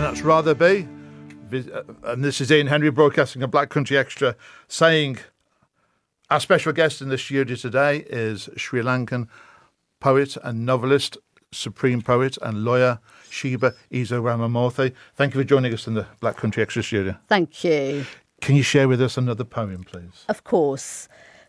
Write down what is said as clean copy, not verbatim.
And that's Rather Be. And this is Ian Henry broadcasting a Black Country Extra, saying our special guest in the studio today is Sri Lankan poet and novelist, supreme poet and lawyer, Shiba Izo Ramamurthy. Thank you for joining us in the Black Country Extra studio. Thank you. Can you share with us another poem, please? Of course.